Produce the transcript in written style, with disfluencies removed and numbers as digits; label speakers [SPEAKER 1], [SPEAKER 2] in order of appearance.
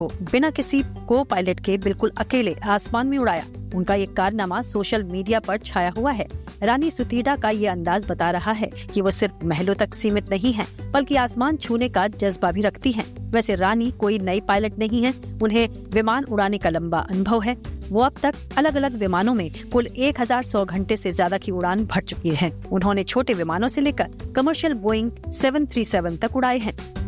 [SPEAKER 1] को बिना किसी को पायलट के बिल्कुल अकेले आसमान में उड़ाया। उनका ये कारनामा सोशल मीडिया पर छाया हुआ है। रानी सुतीडा का ये अंदाज बता रहा है कि वो सिर्फ महलों तक सीमित नहीं है, बल्कि आसमान छूने का जज्बा भी रखती हैं। वैसे रानी कोई नई पायलट नहीं है, उन्हें विमान उड़ाने का लंबा अनुभव है। वो अब तक अलग अलग विमानों में कुल 1100 घंटे से ज्यादा की उड़ान भर चुकी हैं। उन्होंने छोटे विमानों से लेकर कमर्शियल बोइंग 737 तक उड़ाए हैं।